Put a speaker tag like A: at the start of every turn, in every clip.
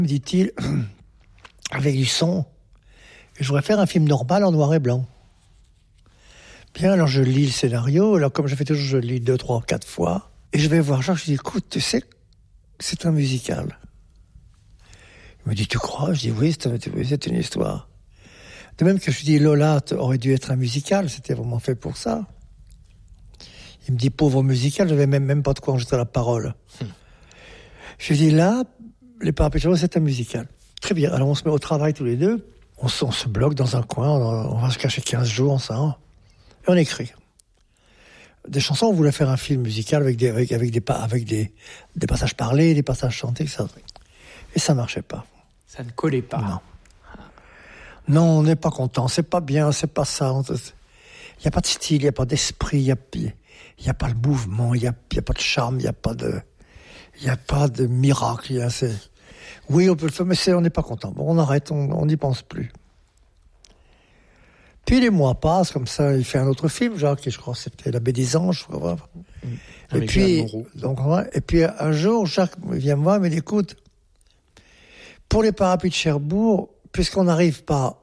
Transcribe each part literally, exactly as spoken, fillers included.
A: me dit-il, avec du son, je voudrais faire un film normal en noir et blanc. Bien, alors je lis le scénario, alors comme je fais toujours, je le lis deux, trois, quatre fois, et je vais voir Jacques, je dis, écoute, tu sais, c'est un musical. Il me dit, tu crois? Je dis, oui, c'est, un, c'est une histoire. De même que je dis, Lola aurait dû être un musical, c'était vraiment fait pour ça. Il me dit, pauvre musical, je n'avais même, même pas de quoi enregistrer la parole. Hum. Je dis, là, Les Parapluies de Cherbourg, c'est un musical. Très bien, alors on se met au travail tous les deux, on se, on se bloque dans un coin, on, on va se cacher quinze jours ensemble, et on écrit. Des chansons, on voulait faire un film musical avec des, avec, avec des, avec des, des passages parlés, des passages chantés, et ça, et ça marchait pas.
B: Ça ne collait pas.
A: Non. Non, on n'est pas content, c'est pas bien, c'est pas ça. Il n'y a pas de style, il n'y a pas d'esprit, il n'y a, y a pas le mouvement, il n'y a, y a pas de charme, il n'y a pas de, il n'y a pas de miracle. Y a, c'est... Oui, on peut le faire, mais c'est, on n'est pas content. Bon, on arrête, on n'y pense plus. Puis les mois passent, comme ça, il fait un autre film, Jacques, et je crois que c'était La Baie des Anges. Je crois. Mmh. Et, puis, donc, et puis un jour, Jacques vient me voir et me dit, écoute, pour Les Parapluies de Cherbourg, puisqu'on n'arrive pas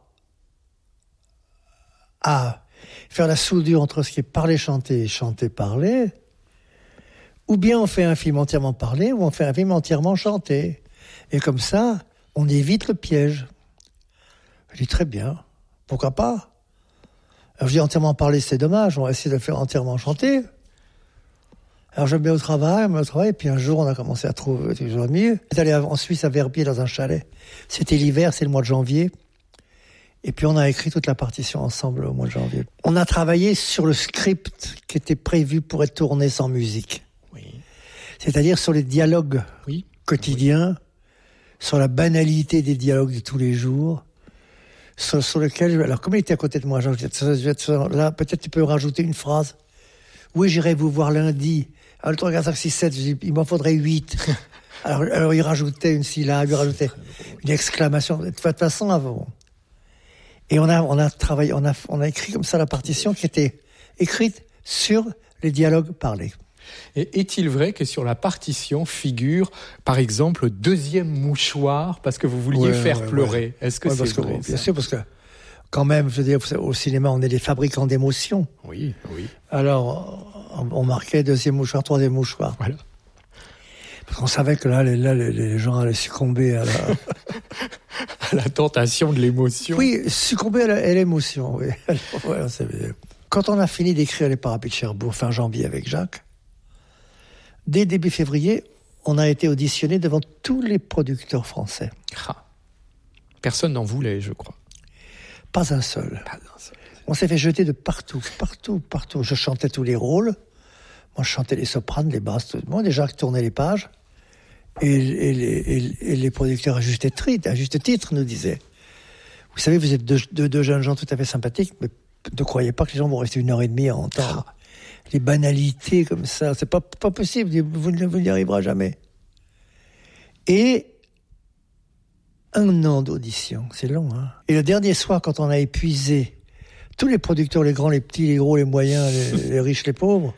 A: à faire la soudure entre ce qui est parlé-chanté et chanté-parlé, ou bien on fait un film entièrement parlé, ou on fait un film entièrement chanté. Et comme ça, on évite le piège. Je dis, très bien, pourquoi pas? Alors je dis, entièrement parlé, c'est dommage, on va essayer de le faire entièrement chanté. Alors je me mets au travail, je me mets au travail, et puis un jour, on a commencé à trouver toujours mieux. On est allé en Suisse, à Verbier, dans un chalet. C'était l'hiver, c'est le mois de janvier. Et puis on a écrit toute la partition ensemble au mois de janvier. On a travaillé sur le script qui était prévu pour être tourné sans musique.
B: Oui.
A: C'est-à-dire sur les dialogues
B: oui.
A: quotidiens, oui. Sur la banalité des dialogues de tous les jours, sur, sur lequel... Alors comme il était à côté de moi, je dis, là, peut-être tu peux rajouter une phrase. Oui, j'irai vous voir lundi. Alors le trois, quatre, cinq, six, sept, je dis, il m'en faudrait huit. alors, alors il rajoutait une syllabe, il rajoutait une exclamation. De toute façon, avant... Et on a, on a travaillé, on a, on a écrit comme ça la partition qui était écrite sur les dialogues parlés.
B: Et est-il vrai que sur la partition figure, par exemple, le deuxième mouchoir parce que vous vouliez ouais, faire ouais, pleurer ouais. Est-ce que ouais, c'est vrai
A: que, bien sûr, parce que quand même, je veux dire, au cinéma, on est des fabricants d'émotions.
B: Oui, oui.
A: Alors, on, on marquait deuxième mouchoir, troisième mouchoir. Voilà. Parce qu'on savait que là, les, là, les, les gens allaient succomber à la...
B: à la tentation de l'émotion.
A: Oui, succomber à, la, à l'émotion, oui. Alors, c'est... Quand on a fini d'écrire Les Parapluies de Cherbourg, fin janvier avec Jacques, dès début février, on a été auditionné devant tous les producteurs français.
B: Ah. Personne n'en voulait, je crois.
A: Pas un seul.
B: Pas un seul.
A: On s'est fait jeter de partout, partout, partout. Je chantais tous les rôles. Moi, je chantais les sopranes, les basses, tout le monde. Déjà, je tournais les pages. Et, et, et, et les producteurs, à juste, titre, à juste titre, nous disaient, vous savez, vous êtes deux, deux, deux jeunes gens tout à fait sympathiques, mais ne croyez pas que les gens vont rester une heure et demie à entendre. Ah. Les banalités comme ça, c'est pas, pas possible, vous, vous n'y arriverez jamais. Et un an d'audition, c'est long, hein. Et le dernier soir, quand on a épuisé tous les producteurs, les grands, les petits, les gros, les moyens, les, les riches, les pauvres,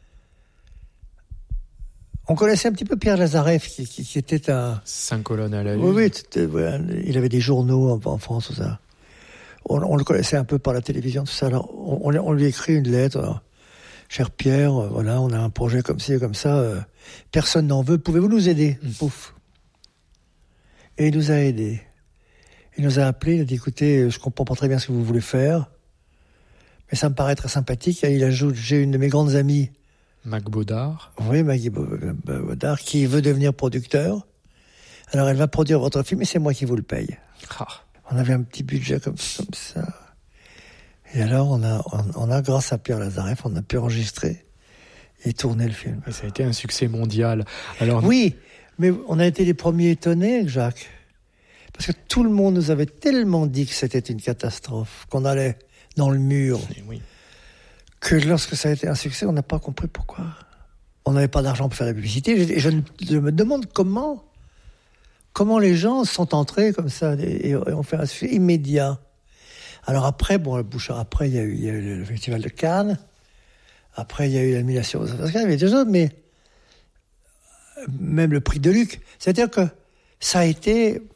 A: on connaissait un petit peu Pierre Lazareff, qui, qui, qui était un...
B: Cinq colonnes à la une.
A: Oui, oui, ouais, il avait des journaux en, en France, tout ça. On, on le connaissait un peu par la télévision, tout ça. Alors, on, on lui écrit une lettre. Alors, cher Pierre, euh, voilà, on a un projet comme ci et comme ça. Euh, personne n'en veut. Pouvez-vous nous aider? mmh. Pouf. Et il nous a aidés. Il nous a appelés. Il a dit, écoutez, je comprends pas très bien ce que vous voulez faire, mais ça me paraît très sympathique. Et il ajoute, j'ai une de mes grandes amies,
B: Mac Baudard.
A: Oui, Maggie Baudard, qui veut devenir producteur. Alors, elle va produire votre film et c'est moi qui vous le paye. Ah. On avait un petit budget comme, comme ça. Et alors, on a, on, on a, grâce à Pierre Lazareff, on a pu enregistrer et tourner le film.
B: Et ça a été un succès mondial. Alors...
A: Oui, mais on a été les premiers étonnés, Jacques. Parce que tout le monde nous avait tellement dit que c'était une catastrophe, qu'on allait dans le mur.
B: Oui.
A: Que lorsque ça a été un succès, on n'a pas compris pourquoi. On n'avait pas d'argent pour faire la publicité. Et je, je me demande comment, comment les gens sont entrés comme ça et, et ont fait un succès immédiat. Alors après, bon, le Bouchard, après, il y a eu, il y a eu le Festival de Cannes. Après, il y a eu l'admiration. Parce qu'il y avait deux autres, mais même le prix de Luc. C'est-à-dire que ça a été